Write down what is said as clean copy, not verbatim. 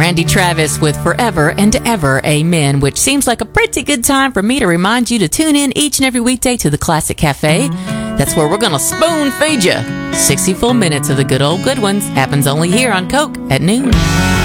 Randy Travis with Forever and Ever Amen, which seems like a pretty good time for me to remind you to tune in each and every weekday to the Classic Cafe. That's where we're going to spoon feed you 60 full minutes of the good old good ones. Happens only here on Coke at noon.